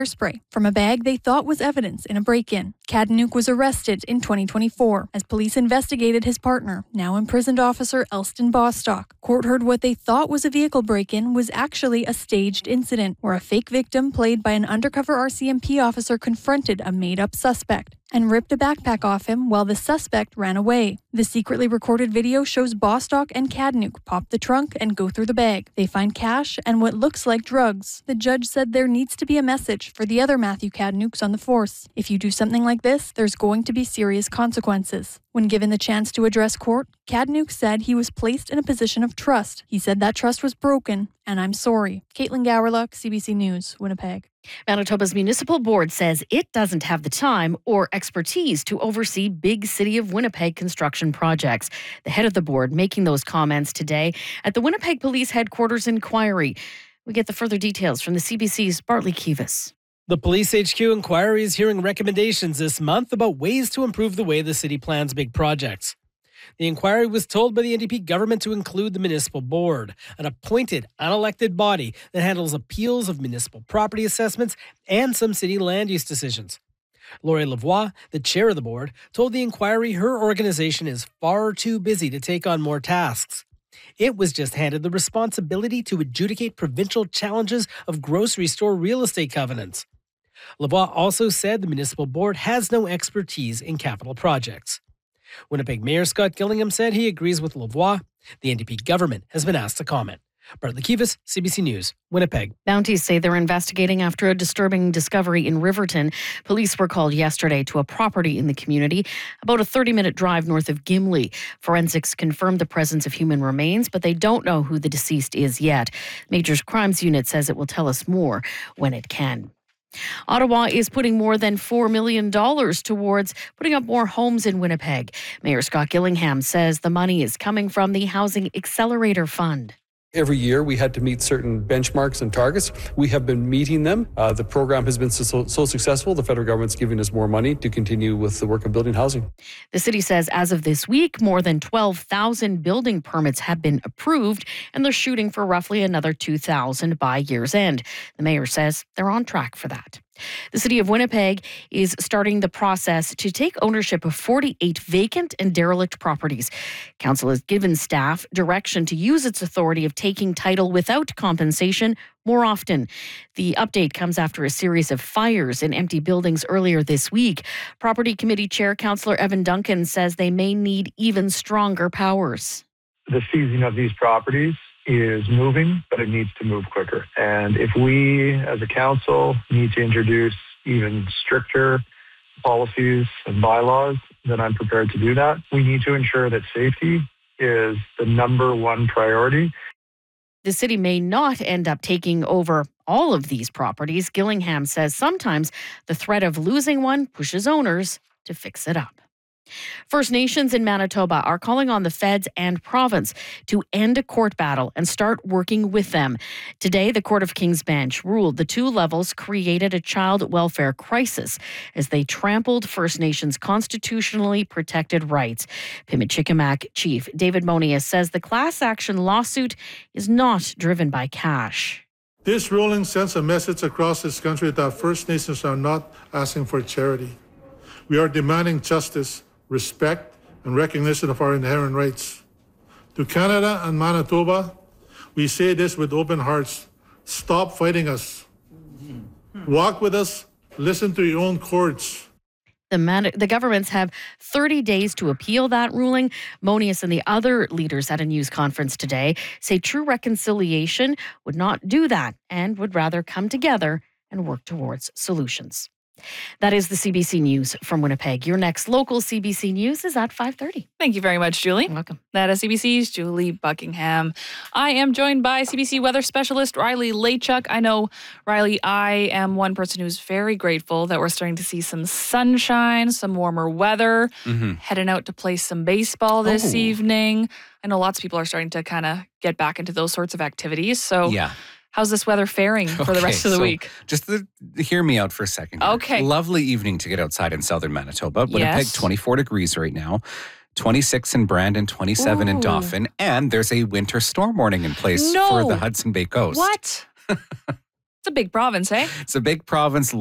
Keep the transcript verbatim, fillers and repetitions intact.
spray from a bag they thought was evidence in a break-in. Kadeniuk was arrested in twenty twenty-four as police investigated his partner, now imprisoned officer Elston Bostock. Court heard what they thought was a vehicle break-in was actually a staged incident where a fake victim played by an undercover R C M P officer confronted a made-up suspect and ripped a backpack off him while the suspect ran away. The secretly recorded video shows Bostock and Kadeniuk pop the trunk and go through the bag. They find cash and what looks like drugs. The judge said there needs to be a message for the other Matthew Kadeniuks on the force. If you do something like this, there's going to be serious consequences. When given the chance to address court, Kadeniuk said he was placed in a position of trust. He said that trust was broken, and I'm sorry. Caitlin Gowerluck, C B C News, Winnipeg. Manitoba's municipal board says it doesn't have the time or expertise to oversee big City of Winnipeg construction projects. The head of the board making those comments today at the Winnipeg Police Headquarters inquiry. We get the further details from the C B C's Bartley Kivas. The Police H Q inquiry is hearing recommendations this month about ways to improve the way the city plans big projects. The inquiry was told by the N D P government to include the municipal board, an appointed, unelected body that handles appeals of municipal property assessments and some city land use decisions. Lori Lavoie, the chair of the board, told the inquiry her organization is far too busy to take on more tasks. It was just handed the responsibility to adjudicate provincial challenges of grocery store real estate covenants. Lavoie also said the municipal board has no expertise in capital projects. Winnipeg Mayor Scott Gillingham said he agrees with Lavoie. The N D P government has been asked to comment. Bartley Kivas, C B C News, Winnipeg. Mounties say they're investigating after a disturbing discovery in Riverton. Police were called yesterday to a property in the community, about a thirty-minute drive north of Gimli. Forensics confirmed the presence of human remains, but they don't know who the deceased is yet. Major Crimes Unit says it will tell us more when it can. Ottawa is putting more than four million dollars towards putting up more homes in Winnipeg. Mayor Scott Gillingham says the money is coming from the Housing Accelerator Fund. Every year we had to meet certain benchmarks and targets. We have been meeting them. Uh, the program has been so, so successful, the federal government's giving us more money to continue with the work of building housing. The city says as of this week, more than twelve thousand building permits have been approved, and they're shooting for roughly another two thousand by year's end. The mayor says they're on track for that. The City of Winnipeg is starting the process to take ownership of forty-eight vacant and derelict properties. Council has given staff direction to use its authority of taking title without compensation more often. The update comes after a series of fires in empty buildings earlier this week. Property Committee Chair Councillor Evan Duncan says they may need even stronger powers. The seizing of these properties is moving, but it needs to move quicker. And if we, as a council, need to introduce even stricter policies and bylaws, then I'm prepared to do that. We need to ensure that safety is the number one priority. The city may not end up taking over all of these properties. Gillingham says sometimes the threat of losing one pushes owners to fix it up. First Nations in Manitoba are calling on the feds and province to end a court battle and start working with them. Today, the Court of King's Bench ruled the two levels created a child welfare crisis as they trampled First Nations constitutionally protected rights. Pimicikamak Chief David Monias says the class action lawsuit is not driven by cash. This ruling sends a message across this country that First Nations are not asking for charity. We are demanding justice, respect, and recognition of our inherent rights. To Canada and Manitoba, we say this with open hearts. Stop fighting us. Walk with us. Listen to your own courts. The, man- the governments have thirty days to appeal that ruling. Monias and the other leaders at a news conference today say true reconciliation would not do that and would rather come together and work towards solutions. That is the C B C News from Winnipeg. Your next local C B C News is at five thirty. Thank you very much, Julie. You're welcome. That is C B C's Julie Buckingham. I am joined by C B C weather specialist Riley Lachuk. I know, Riley, I am one person who's very grateful that we're starting to see some sunshine, some warmer weather, mm-hmm. heading out to play some baseball this oh. evening. I know lots of people are starting to kind of get back into those sorts of activities. So yeah. How's this weather faring for okay, the rest of the so week? Just the, hear me out for a second. Here. Okay. Lovely evening to get outside in southern Manitoba. Winnipeg, yes. twenty-four degrees right now. twenty-six in Brandon, twenty-seven Ooh. in Dauphin. And there's a winter storm warning in place no. for the Hudson Bay Coast. What? It's a big province, eh? It's a big province.